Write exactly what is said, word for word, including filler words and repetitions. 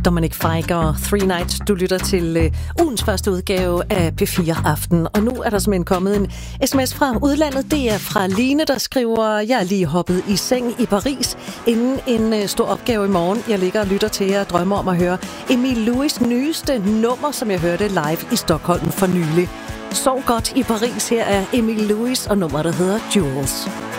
Dominic Fike og Three Nights. Du lytter til uh, ugens første udgave af P fire Aften. Og nu er der simpelthen kommet en sms fra udlandet. Det er fra Line, der skriver: Jeg er lige hoppet i seng i Paris inden en uh, stor opgave i morgen. Jeg ligger og lytter til jer og drømmer om at høre Emil Louis' nyeste nummer, som jeg hørte live i Stockholm for nylig. Sov godt i Paris. Her er Emil Louis og nummeret, der hedder Jules.